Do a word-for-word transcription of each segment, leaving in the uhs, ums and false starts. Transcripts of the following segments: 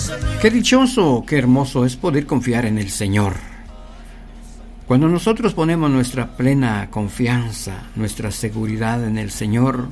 Qué dichoso, qué hermoso es poder confiar en el Señor. Cuando nosotros ponemos nuestra plena confianza, nuestra seguridad en el Señor,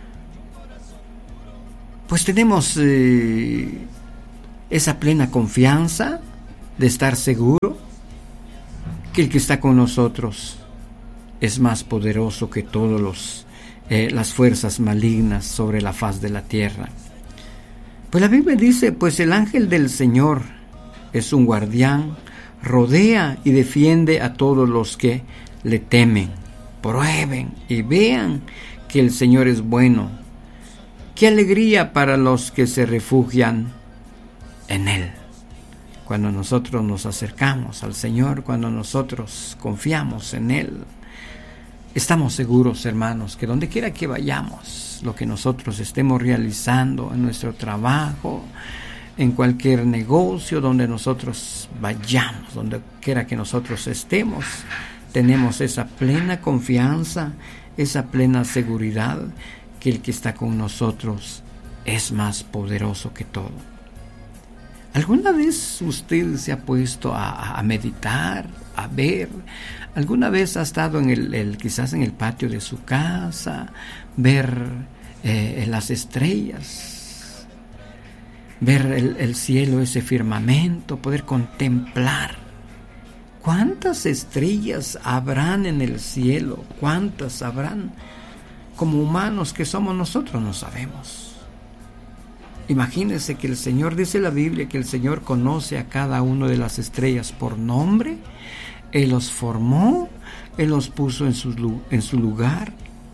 pues tenemos eh, esa plena confianza de estar seguro que el que está con nosotros es más poderoso que todos los eh, las fuerzas malignas sobre la faz de la tierra. Pues la Biblia dice, pues el ángel del Señor es un guardián, rodea y defiende a todos los que le temen. Prueben y vean que el Señor es bueno. Qué alegría para los que se refugian en Él. Cuando nosotros nos acercamos al Señor, cuando nosotros confiamos en Él, estamos seguros, hermanos, que donde quiera que vayamos, lo que nosotros estemos realizando en nuestro trabajo, en cualquier negocio, donde nosotros vayamos, donde quiera que nosotros estemos, tenemos esa plena confianza, esa plena seguridad que el que está con nosotros es más poderoso que todo. ¿Alguna vez usted se ha puesto a, a meditar, a ver? ¿Alguna vez ha estado en el, el quizás en el patio de su casa, ver eh, las estrellas, ver el, el cielo, ese firmamento, poder contemplar? ¿Cuántas estrellas habrán en el cielo? ¿Cuántas habrán? Como humanos que somos nosotros no sabemos. Imagínense que el Señor, dice la Biblia, que el Señor conoce a cada una de las estrellas por nombre. Él los formó, Él los puso en su, en su lugar.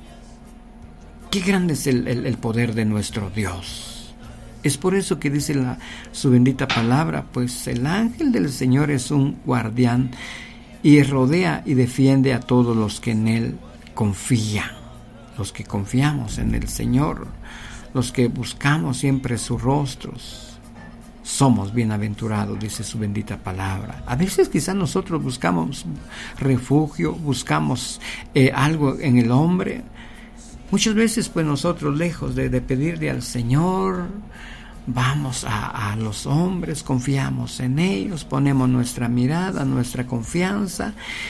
Qué grande es el, el, el poder de nuestro Dios. Es por eso que dice la, su bendita palabra, pues el ángel del Señor es un guardián y rodea y defiende a todos los que en Él confían. Los que confiamos en el Señor, los que buscamos siempre sus rostros, somos bienaventurados, dice su bendita palabra. A veces quizás nosotros buscamos refugio, buscamos eh, algo en el hombre. Muchas veces pues nosotros, lejos de, de pedirle al Señor, vamos a, a los hombres, confiamos en ellos, ponemos nuestra mirada, nuestra confianza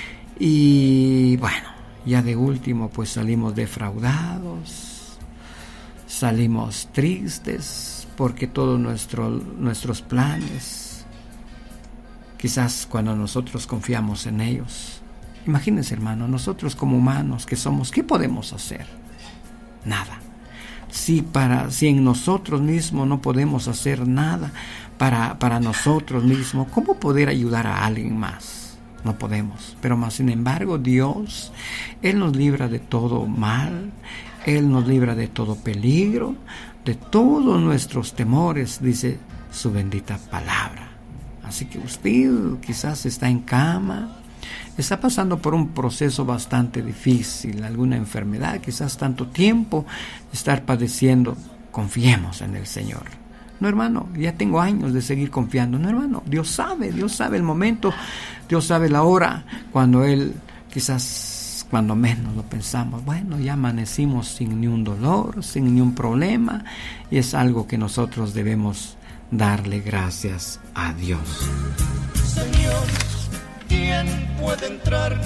y bueno, ya de último pues salimos defraudados. Salimos tristes porque todos nuestro, nuestros planes, quizás cuando nosotros confiamos en ellos, imagínense, hermano, nosotros como humanos que somos, ¿qué podemos hacer? Nada. Si, para, si en nosotros mismos no podemos hacer nada para, para nosotros mismos, ¿cómo poder ayudar a alguien más? No podemos. Pero más sin embargo, Dios, Él nos libra de todo mal. Él nos libra de todo peligro, de todos nuestros temores, dice su bendita palabra. Así que usted quizás está en cama, está pasando por un proceso bastante difícil, alguna enfermedad, quizás tanto tiempo estar padeciendo. Confiemos en el Señor. No, hermano, ya tengo años de seguir confiando. No, hermano, Dios sabe, Dios sabe el momento, Dios sabe la hora, cuando Él quizás... Cuando menos lo pensamos, bueno, ya amanecimos sin ni un dolor, sin ni un problema, y es algo que nosotros debemos darle gracias a Dios. Señor, ¿quién puede entrar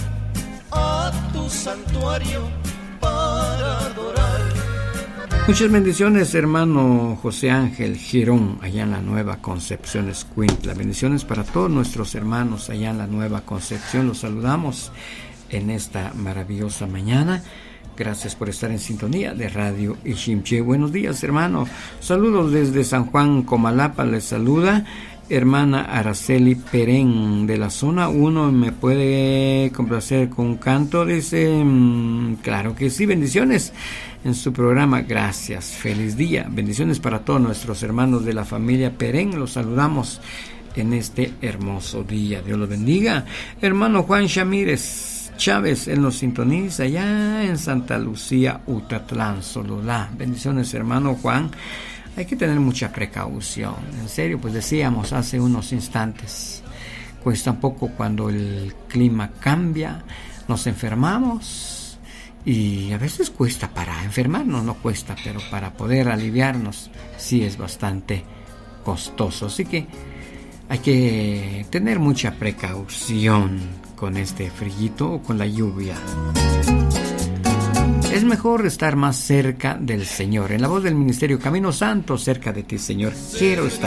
a tu santuario para adorar? Muchas bendiciones, hermano José Ángel Girón, allá en la Nueva Concepción, Escuintla. Bendiciones para todos nuestros hermanos allá en la Nueva Concepción. Los saludamos en esta maravillosa mañana. Gracias por estar en sintonía de Radio Iximché. Buenos días, hermano. Saludos desde San Juan, Comalapa. Les saluda hermana Araceli Perén de la zona uno. ¿Me puede complacer con un canto? Dice, mmm, claro que sí. Bendiciones en su programa. Gracias. Feliz día. Bendiciones para todos nuestros hermanos de la familia Perén. Los saludamos en este hermoso día. Dios los bendiga. Hermano Juan Chamírez Chávez, él nos sintoniza allá en Santa Lucía, Utatlán, Sololá. Bendiciones, hermano Juan. Hay que tener mucha precaución. En serio, pues decíamos hace unos instantes, cuesta un poco cuando el clima cambia, nos enfermamos y a veces cuesta para enfermarnos, no cuesta, pero para poder aliviarnos sí es bastante costoso, así que hay que tener mucha precaución con este frillito o con la lluvia. Es mejor estar más cerca del Señor. En la voz del ministerio Camino Santo, cerca de ti, Señor, quiero estar.